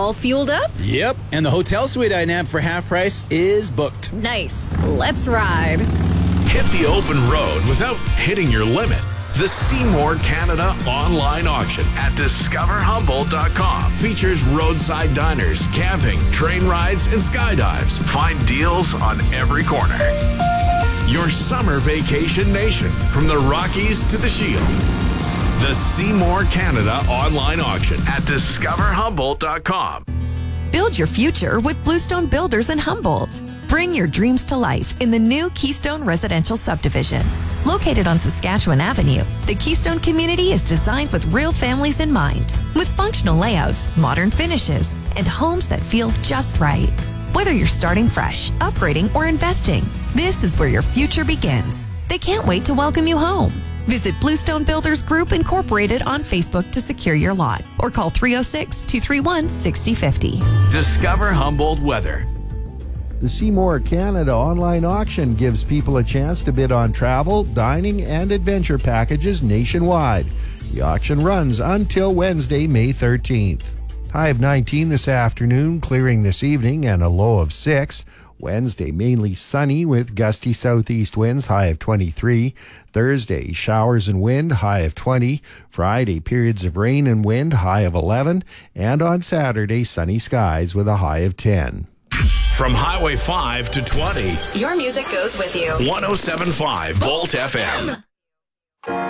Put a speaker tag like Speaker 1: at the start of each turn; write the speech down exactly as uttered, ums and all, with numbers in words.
Speaker 1: All fueled up?
Speaker 2: Yep, and the hotel suite I nabbed for half price is booked.
Speaker 1: Nice. Let's ride.
Speaker 3: Hit the open road without hitting your limit. The Seymour Canada online auction at discover humboldt dot com features roadside diners, camping, train rides, and skydives. Find deals on every corner. Your summer vacation nation, from the Rockies to the Shield. The Seymour Canada online auction at discover humboldt dot com.
Speaker 4: Build your future with Bluestone Builders in Humboldt. Bring your dreams to life in the new Keystone Residential Subdivision. Located on Saskatchewan Avenue, the Keystone community is designed with real families in mind, with functional layouts, modern finishes, and homes that feel just right. Whether you're starting fresh, upgrading, or investing, this is where your future begins. They can't wait to welcome you home. Visit Bluestone Builders Group Incorporated on Facebook to secure your lot, or call three oh six, two three one, six oh five oh.
Speaker 3: Discover Humboldt weather.
Speaker 5: The Seymour Canada online auction gives people a chance to bid on travel, dining, and adventure packages nationwide. The auction runs until Wednesday, May thirteenth. High of nineteen this afternoon, clearing this evening, and a low of six. Wednesday, mainly sunny with gusty southeast winds, high of twenty-three. Thursday, showers and wind, high of twenty. Friday, periods of rain and wind, high of eleven. And on Saturday, sunny skies with a high of ten.
Speaker 3: From Highway five to twenty.
Speaker 1: Your music goes with you.
Speaker 3: one oh seven point five Volt F M.